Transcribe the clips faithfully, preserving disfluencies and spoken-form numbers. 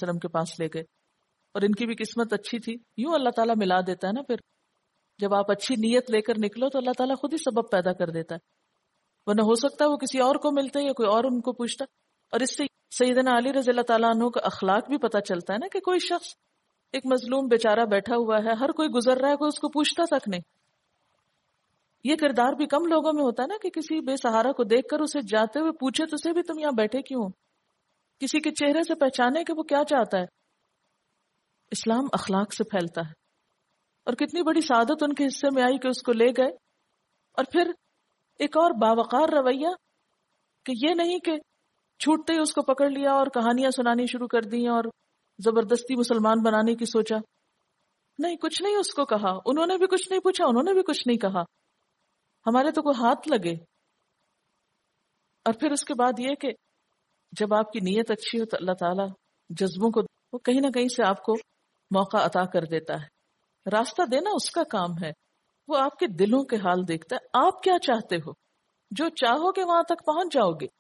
وسلم کے پاس لے گئے، اور ان کی بھی قسمت اچھی تھی. یوں اللہ تعالیٰ ملا دیتا ہے نا. پھر جب آپ اچھی نیت لے کر نکلو تو اللہ تعالیٰ خود ہی سبب پیدا کر دیتا ہے، ورنہ ہو سکتا ہے وہ کسی اور کو ملتے یا کوئی اور ان کو پوچھتا. اور اس سے سیدنا علی رضی اللہ تعالیٰ عنہ کا اخلاق بھی پتہ چلتا ہے نا، کہ کوئی شخص ایک مظلوم بیچارہ بیٹھا ہوا ہے، ہر کوئی گزر رہا ہے، کوئی اس کو پوچھتا تک نہیں. یہ کردار بھی کم لوگوں میں ہوتا ہے نا، کہ کسی بے سہارا کو دیکھ کر اسے جاتے ہوئے پوچھے تو اسے بھی تم یہاں بیٹھے کیوں ہو، کسی کے چہرے سے پہچانے کہ وہ کیا چاہتا ہے. اسلام اخلاق سے پھیلتا ہے، اور کتنی بڑی سعادت ان کے حصے میں آئی کہ اس کو لے گئے. اور پھر ایک اور باوقار رویہ، کہ یہ نہیں کہ چھوٹتے ہی اس کو پکڑ لیا اور کہانیاں سنانی شروع کر دی اور زبردستی مسلمان بنانے کی سوچا. نہیں، کچھ نہیں اس کو کہا، انہوں نے بھی کچھ نہیں پوچھا، انہوں نے بھی کچھ نہیں کہا، ہمارے تو کوئی ہاتھ لگے. اور پھر اس کے بعد یہ کہ جب آپ کی نیت اچھی ہو تو اللہ تعالیٰ جذبوں کو وہ کہیں نہ کہیں سے آپ کو موقع عطا کر دیتا ہے. راستہ دینا اس کا کام ہے، وہ آپ کے دلوں کے حال دیکھتا ہے. آپ کیا چاہتے ہو، جو چاہو گے وہاں تک پہنچ جاؤ گے.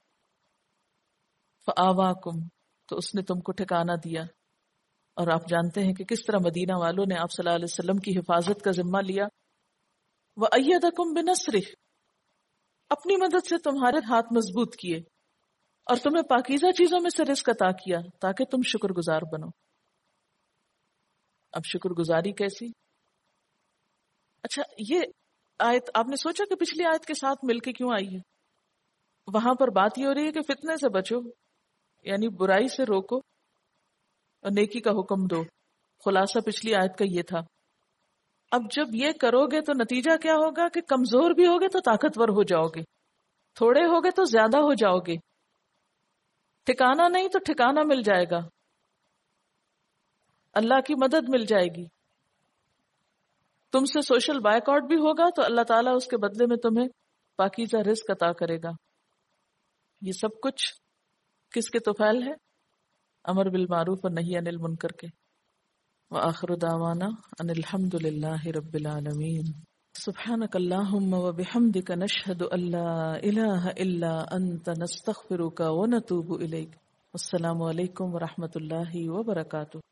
فآواکم، تو اس نے تم کو ٹھکانہ دیا. اور آپ جانتے ہیں کہ کس طرح مدینہ والوں نے آپ صلی اللہ علیہ وسلم کی حفاظت کا ذمہ لیا. وَأَيَّدَكُمْ بِنَصْرِهِ، اپنی مدد سے تمہارے ہاتھ مضبوط کیے، اور تمہیں پاکیزہ چیزوں میں سے رزق عطا کیا تاکہ تم شکر گزار بنو. اب شکر گزاری کیسی؟ اچھا، یہ آیت آپ نے سوچا کہ پچھلی آیت کے ساتھ مل کے کیوں آئی ہے؟ وہاں پر بات یہ ہو رہی ہے کہ فتنے سے بچو، یعنی برائی سے روکو اور نیکی کا حکم دو. خلاصہ پچھلی آیت کا یہ تھا. اب جب یہ کرو گے تو نتیجہ کیا ہوگا کہ کمزور بھی ہوگے تو طاقتور ہو جاؤ گے، تھوڑے ہوگے تو زیادہ ہو جاؤ گے، ٹھکانہ نہیں تو ٹھکانہ مل جائے گا، اللہ کی مدد مل جائے گی. تم سے سوشل بائیک آؤٹ بھی ہوگا تو اللہ تعالیٰ اس کے بدلے میں تمہیں پاکیزہ رزق عطا کرے گا. یہ سب کچھ کس کے توفیل ہے؟ امر بالمعروف اور نہی عن المنکر کے. وآخر دعوانا ان الحمد للہ رب العالمین. سبحانک اللہم وبحمدک نشہد ان لا الہ الا انت نستغفرک ونتوب الیک. السلام علیکم ورحمۃ اللہ وبرکاتہ.